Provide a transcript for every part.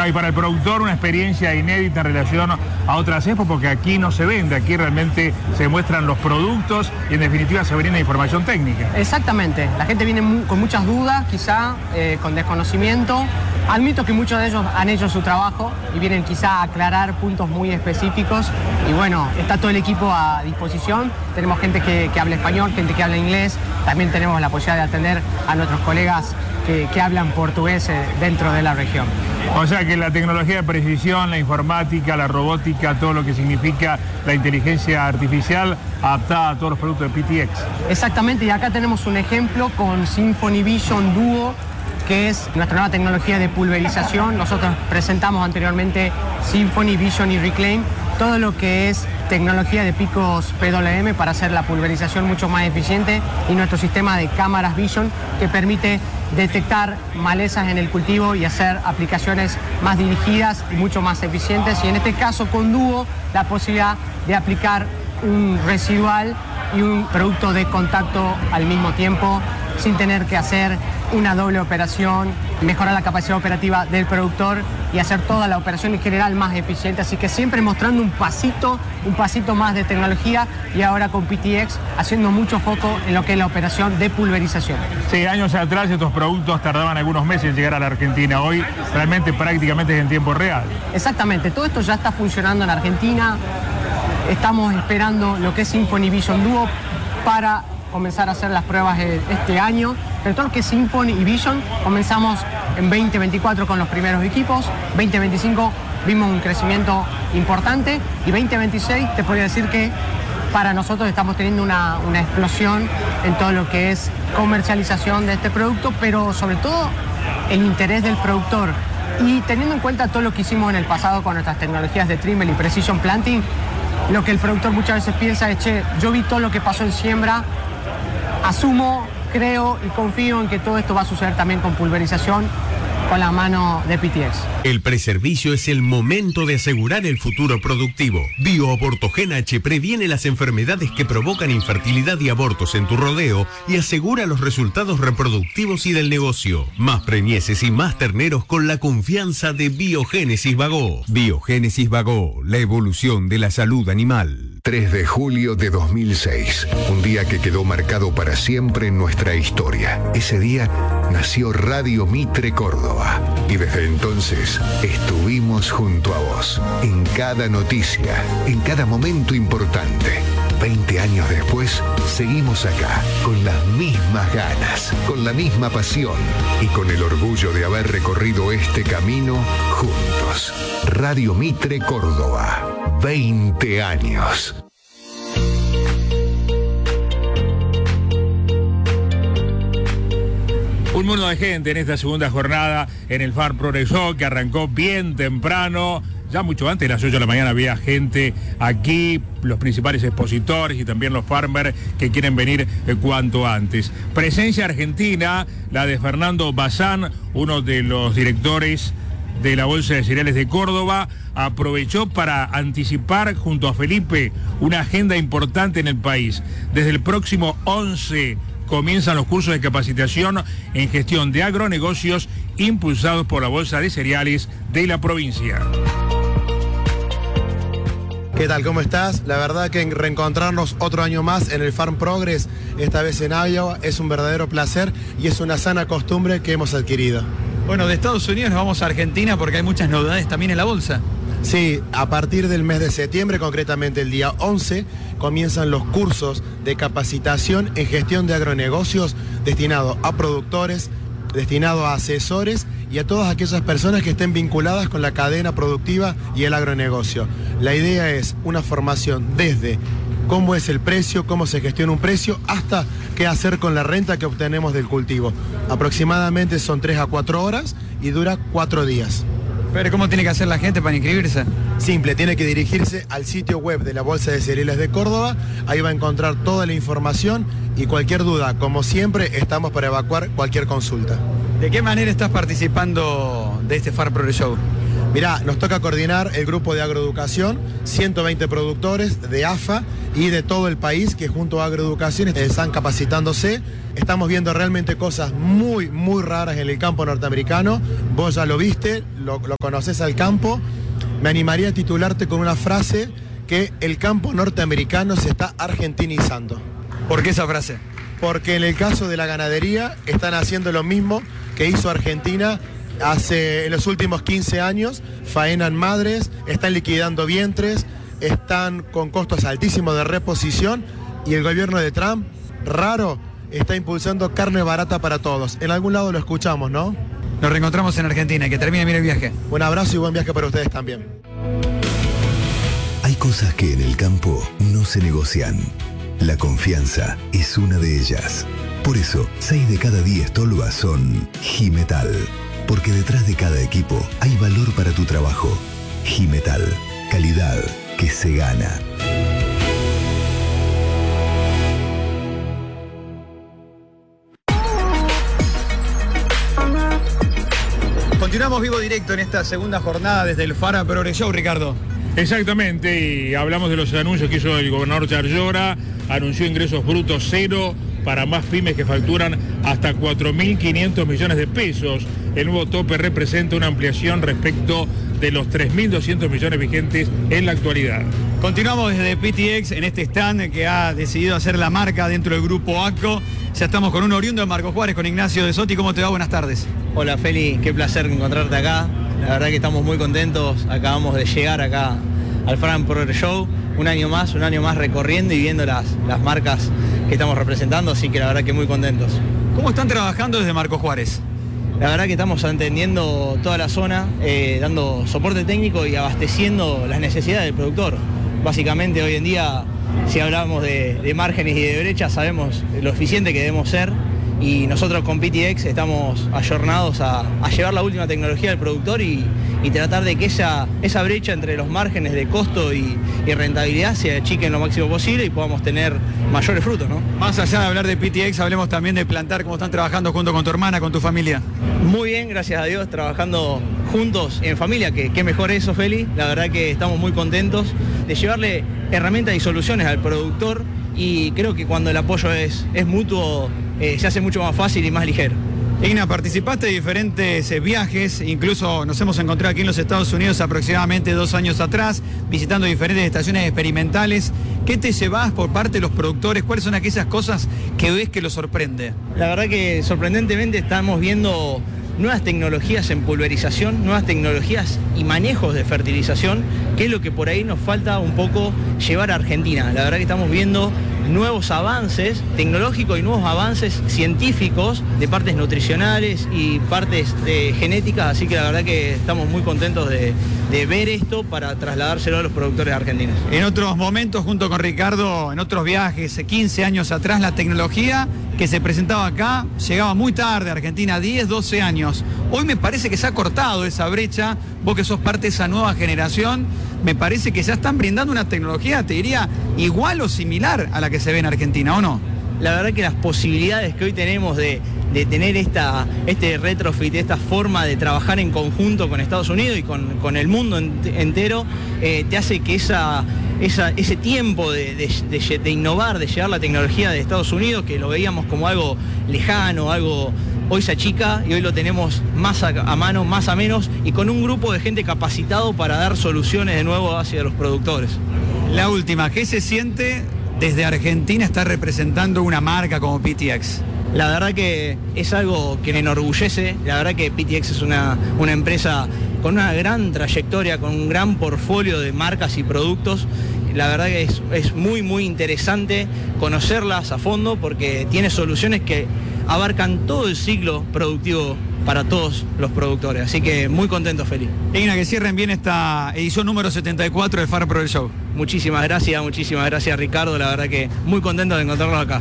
y para el productor una experiencia inédita en relación a otras expos, porque aquí no se vende, aquí realmente se muestran los productos y en definitiva se brinda información técnica. Exactamente, la gente viene con muchas dudas, quizá con desconocimiento. Admito que muchos de ellos han hecho su trabajo y vienen quizá a aclarar puntos muy específicos y bueno, está todo el equipo a disposición. Tenemos gente que habla español, gente que habla inglés, también tenemos la posibilidad de atender a nuestros colegas que hablan portugués dentro de la región. O sea que la tecnología de precisión, la informática, la robótica, todo lo que significa la inteligencia artificial adaptada a todos los productos de PTX. Exactamente, y acá tenemos un ejemplo con Symphony Vision Duo, que es nuestra nueva tecnología de pulverización. Nosotros presentamos anteriormente Symphony Vision y Reclaim, todo lo que es tecnología de picos PWM para hacer la pulverización mucho más eficiente y nuestro sistema de cámaras Vision que permite detectar malezas en el cultivo y hacer aplicaciones más dirigidas y mucho más eficientes. Y en este caso con Duo, la posibilidad de aplicar un residual y un producto de contacto al mismo tiempo sin tener que hacer una doble operación, mejorar la capacidad operativa del productor y hacer toda la operación en general más eficiente. Así que siempre mostrando un pasito más de tecnología y ahora con PTX haciendo mucho foco en lo que es la operación de pulverización. Sí, años atrás estos productos tardaban algunos meses en llegar a la Argentina. Hoy realmente prácticamente es en tiempo real. Exactamente, todo esto ya está funcionando en Argentina. Estamos esperando lo que es Symphony Vision Duo para comenzar a hacer las pruebas este año. Pero todo lo que es Symphony y Vision comenzamos en 2024 con los primeros equipos, 2025 vimos un crecimiento importante y 2026 te podría decir que para nosotros estamos teniendo una explosión en todo lo que es comercialización de este producto, pero sobre todo el interés del productor. Y teniendo en cuenta todo lo que hicimos en el pasado con nuestras tecnologías de Trimble y Precision Planting, lo que el productor muchas veces piensa es, che, yo vi todo lo que pasó en siembra, asumo, creo y confío en que todo esto va a suceder también con pulverización con la mano de PTX. El preservicio es el momento de asegurar el futuro productivo. BioAbortogen H previene las enfermedades que provocan infertilidad y abortos en tu rodeo y asegura los resultados reproductivos y del negocio. Más preñeces y más terneros con la confianza de Biogénesis Bagó. Biogénesis Bagó, la evolución de la salud animal. 3 de julio de 2006, un día que quedó marcado para siempre en nuestra historia. Ese día nació Radio Mitre Córdoba y desde entonces estuvimos junto a vos, en cada noticia, en cada momento importante. 20 años después, seguimos acá, con las mismas ganas, con la misma pasión y con el orgullo de haber recorrido este camino juntos. Radio Mitre Córdoba, 20 años. Un mundo de gente en esta segunda jornada en el Farm Progress Show que arrancó bien temprano. Ya mucho antes de las 8 de la mañana había gente aquí, los principales expositores y también los farmers que quieren venir cuanto antes. Presencia argentina, la de Fernando Bazán, uno de los directores de la Bolsa de Cereales de Córdoba, aprovechó para anticipar junto a Felipe una agenda importante en el país. Desde el próximo 11 comienzan los cursos de capacitación en gestión de agronegocios impulsados por la Bolsa de Cereales de la provincia. ¿Qué tal? ¿Cómo estás? La verdad que reencontrarnos otro año más en el Farm Progress, esta vez en Iowa, es un verdadero placer y es una sana costumbre que hemos adquirido. Bueno, de Estados Unidos nos vamos a Argentina porque hay muchas novedades también en la bolsa. Sí, a partir del mes de septiembre, concretamente el día 11, comienzan los cursos de capacitación en gestión de agronegocios destinados a productores, destinados a asesores y a todas aquellas personas que estén vinculadas con la cadena productiva y el agronegocio. La idea es una formación desde cómo es el precio, cómo se gestiona un precio, hasta qué hacer con la renta que obtenemos del cultivo. Aproximadamente son 3 a 4 horas y dura 4 días. Pero ¿cómo tiene que hacer la gente para inscribirse? Simple, tiene que dirigirse al sitio web de la Bolsa de Cereales de Córdoba, ahí va a encontrar toda la información y cualquier duda, como siempre, estamos para evacuar cualquier consulta. ¿De qué manera estás participando de este Farm Progress Show? Mirá, nos toca coordinar el grupo de agroeducación, 120 productores de AFA y de todo el país que junto a agroeducación están capacitándose. Estamos viendo realmente cosas muy, muy raras en el campo norteamericano. Vos ya lo viste, lo conocés al campo. Me animaría a titularte con una frase que el campo norteamericano se está argentinizando. ¿Por qué esa frase? Porque en el caso de la ganadería están haciendo lo mismo que hizo Argentina en los últimos 15 años. Faenan madres, están liquidando vientres, están con costos altísimos de reposición y el gobierno de Trump, raro, está impulsando carne barata para todos. En algún lado lo escuchamos, ¿no? Nos reencontramos en Argentina, que termine bien el viaje. Un abrazo y buen viaje para ustedes también. Hay cosas que en el campo no se negocian. La confianza es una de ellas. Por eso, 6 de cada 10 tolvas son Jimetal. Porque detrás de cada equipo hay valor para tu trabajo. Jimetal, calidad que se gana. Continuamos vivo directo en esta segunda jornada desde el Fara Progress Show, Ricardo. Exactamente, y hablamos de los anuncios que hizo el gobernador Yarlora. Anunció ingresos brutos cero para más pymes que facturan hasta 4.500 millones de pesos. El nuevo tope representa una ampliación respecto de los 3.200 millones vigentes en la actualidad. Continuamos desde PTX en este stand que ha decidido hacer la marca dentro del grupo ACCO. Ya estamos con un oriundo de Marcos Juárez, con Ignacio de Sotti. ¿Cómo te va? Buenas tardes. Hola Feli, qué placer encontrarte acá. La verdad que estamos muy contentos. Acabamos de llegar acá al Fran Progress Show. Un año más recorriendo y viendo las marcas que estamos representando, así que la verdad que muy contentos. ¿Cómo están trabajando desde Marcos Juárez? La verdad que estamos atendiendo toda la zona, dando soporte técnico y abasteciendo las necesidades del productor. Básicamente hoy en día, si hablamos de márgenes y de brechas, sabemos lo eficiente que debemos ser y nosotros con PTX estamos ayornados a llevar la última tecnología del productor y tratar de que esa brecha entre los márgenes de costo y rentabilidad se achiquen lo máximo posible y podamos tener mayores frutos, ¿no? Más allá de hablar de PTX, hablemos también de Plantar. ¿Cómo están trabajando junto con tu hermana, con tu familia? Muy bien, gracias a Dios, trabajando juntos en familia, que qué mejor eso, Feli. La verdad que estamos muy contentos de llevarle herramientas y soluciones al productor y creo que cuando el apoyo es mutuo se hace mucho más fácil y más ligero. Igna, participaste de diferentes viajes, incluso nos hemos encontrado aquí en los Estados Unidos aproximadamente 2 años atrás, visitando diferentes estaciones experimentales. ¿Qué te llevas por parte de los productores? ¿Cuáles son aquellas cosas que ves que los sorprende? La verdad que sorprendentemente estamos viendo nuevas tecnologías en pulverización, nuevas tecnologías y manejos de fertilización, que es lo que por ahí nos falta un poco llevar a Argentina. La verdad que estamos viendo nuevos avances tecnológicos y nuevos avances científicos de partes nutricionales y partes genéticas, así que la verdad que estamos muy contentos de ver esto para trasladárselo a los productores argentinos. En otros momentos, junto con Ricardo, en otros viajes, 15 años atrás, la tecnología que se presentaba acá llegaba muy tarde a Argentina, 10, 12 años. Hoy me parece que se ha cortado esa brecha. Vos que sos parte de esa nueva generación, me parece que ya están brindando una tecnología, te diría, igual o similar a la que se ve en Argentina, ¿o no? La verdad que las posibilidades que hoy tenemos de tener este retrofit, esta forma de trabajar en conjunto con Estados Unidos y con el mundo entero, te hace que ese tiempo de innovar, de llevar la tecnología de Estados Unidos, que lo veíamos como algo lejano, algo hoy se achica y hoy lo tenemos más a mano, más a menos y con un grupo de gente capacitado para dar soluciones de nuevo hacia los productores. La última, ¿qué se siente desde Argentina estar representando una marca como PTX? La verdad que es algo que me enorgullece. La verdad que PTX es una empresa con una gran trayectoria, con un gran portfolio de marcas y productos. La verdad que es muy, muy interesante conocerlas a fondo porque tiene soluciones que abarcan todo el ciclo productivo para todos los productores. Así que muy contento, Feli. Igna, que cierren bien esta edición número 74 del Far Progress Show. Muchísimas gracias, Ricardo. La verdad que muy contento de encontrarlos acá.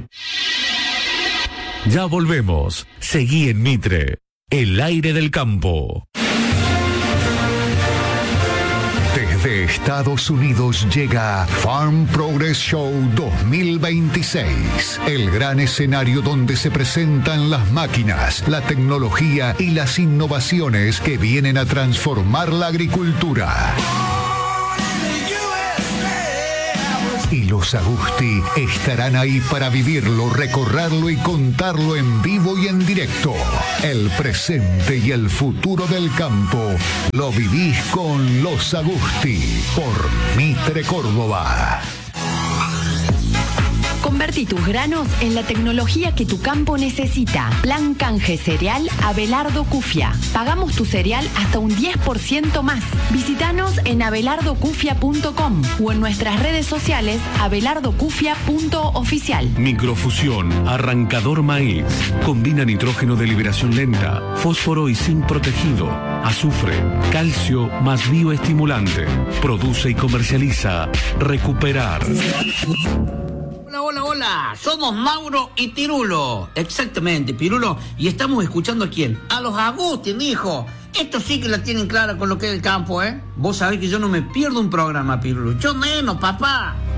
Ya volvemos. Seguí en Mitre, el aire del campo. Desde Star Estados Unidos llega Farm Progress Show 2026, el gran escenario donde se presentan las máquinas, la tecnología y las innovaciones que vienen a transformar la agricultura. Y los Agusti estarán ahí para vivirlo, recorrerlo y contarlo en vivo y en directo. El presente y el futuro del campo lo vivís con los Agusti por Mitre Córdoba. Convertí tus granos en la tecnología que tu campo necesita. Plan canje cereal Abelardo Cufia. Pagamos tu cereal hasta un 10% más. Visítanos en abelardocufia.com o en nuestras redes sociales abelardocufia.oficial. Microfusión, arrancador maíz. Combina nitrógeno de liberación lenta, fósforo y zinc protegido, azufre, calcio más bioestimulante. Produce y comercializa Recuperar. Hola, somos Mauro y Pirulo. Exactamente, Pirulo. Y estamos escuchando a quién. A los Agusti, mijo. Estos sí que la tienen clara con lo que es el campo, ¿eh? Vos sabés que yo no me pierdo un programa, Pirulo. Yo menos, papá.